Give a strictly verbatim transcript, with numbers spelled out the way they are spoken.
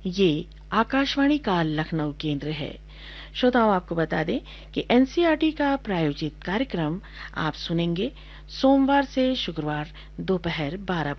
ये आकाशवाणी का लखनऊ केंद्र है। श्रोताओं, आपको बता दें कि एनसीईआरटी का प्रायोजित कार्यक्रम आप सुनेंगे सोमवार से शुक्रवार दोपहर बारह